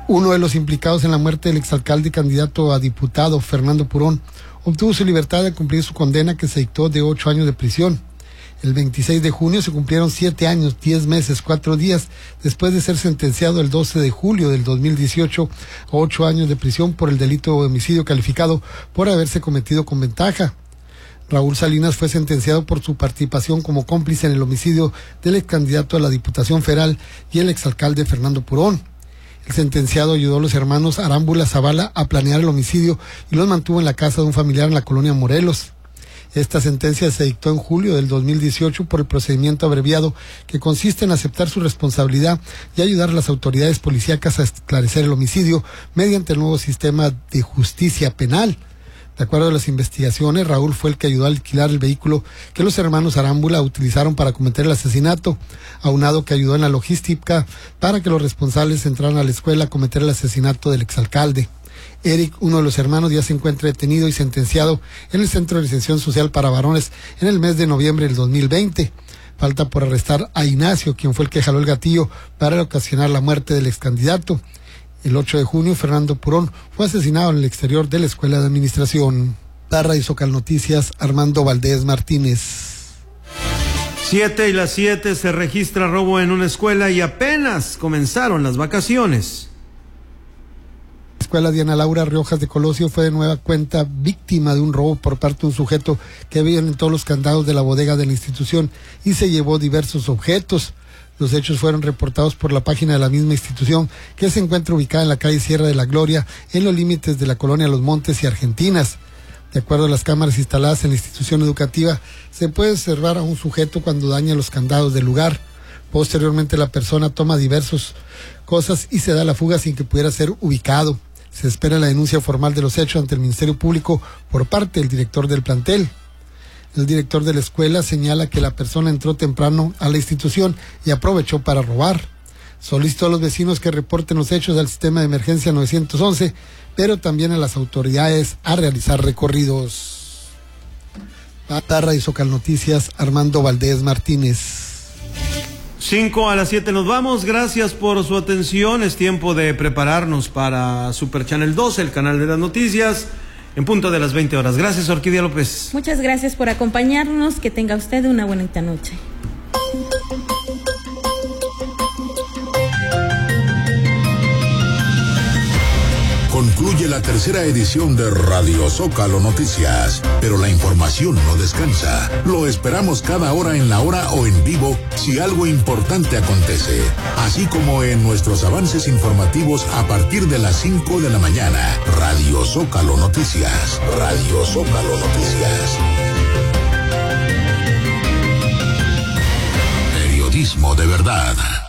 Uno de los implicados en la muerte del exalcalde y candidato a diputado, Fernando Purón, obtuvo su libertad al cumplir su condena que se dictó de 8 años de prisión. El 26 de junio se cumplieron 7 años, 10 meses, 4 días después de ser sentenciado el 12 de julio del 2018 a 8 años de prisión por el delito de homicidio calificado por haberse cometido con ventaja. Raúl Salinas fue sentenciado por su participación como cómplice en el homicidio del ex candidato a la Diputación Federal y el exalcalde Fernando Purón. El sentenciado ayudó a los hermanos Arámbula Zavala a planear el homicidio y los mantuvo en la casa de un familiar en la colonia Morelos. Esta sentencia se dictó en julio del 2018 por el procedimiento abreviado que consiste en aceptar su responsabilidad y ayudar a las autoridades policíacas a esclarecer el homicidio mediante el nuevo sistema de justicia penal. De acuerdo a las investigaciones, Raúl fue el que ayudó a alquilar el vehículo que los hermanos Arámbula utilizaron para cometer el asesinato, aunado que ayudó en la logística para que los responsables entraran a la escuela a cometer el asesinato del exalcalde. Eric, uno de los hermanos, ya se encuentra detenido y sentenciado en el Centro de Reinserción Social para Varones en el mes de noviembre del 2020. Falta por arrestar a Ignacio, quien fue el que jaló el gatillo para ocasionar la muerte del excandidato. El 8 de junio, Fernando Purón fue asesinado en el exterior de la Escuela de Administración. Para Radio Zócalo Noticias, Armando Valdés Martínez. 7:07 se registra robo en una escuela y apenas comenzaron las vacaciones. La escuela Diana Laura Riojas de Colosio fue de nueva cuenta víctima de un robo por parte de un sujeto que veía en todos los candados de la bodega de la institución y se llevó diversos objetos. Los hechos fueron reportados por la página de la misma institución, que se encuentra ubicada en la calle Sierra de la Gloria, en los límites de la colonia Los Montes y Argentinas. De acuerdo a las cámaras instaladas en la institución educativa, se puede observar a un sujeto cuando daña los candados del lugar. Posteriormente, la persona toma diversas cosas y se da la fuga sin que pudiera ser ubicado. Se espera la denuncia formal de los hechos ante el Ministerio Público por parte del director del plantel. El director de la escuela señala que la persona entró temprano a la institución y aprovechó para robar. Solicitó a los vecinos que reporten los hechos al sistema de emergencia 911, pero también a las autoridades a realizar recorridos. Para Radio Zócalo Noticias, Armando Valdés Martínez. 6:55 nos vamos. Gracias por su atención. Es tiempo de prepararnos para Super Channel 2, el canal de las noticias, en punto de las 20 horas. Gracias, Orquídea López. Muchas gracias por acompañarnos. Que tenga usted una bonita noche. Concluye la tercera edición de Radio Zócalo Noticias, pero la información no descansa. Lo esperamos cada hora en la hora o en vivo si algo importante acontece, así como en nuestros avances informativos a partir de las 5 de la mañana. Radio Zócalo Noticias. Radio Zócalo Noticias. Periodismo de verdad.